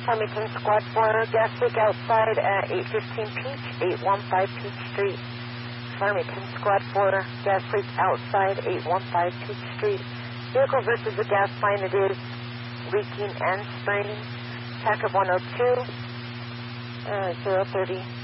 Farmington Squad 4, gas leak outside at 815 Peach, 815 Peach Street. Farmington Squad 4, gas leak outside 815 Peach Street. Vehicle versus the gas line, it is leaking and spraining. Packet 102, 030.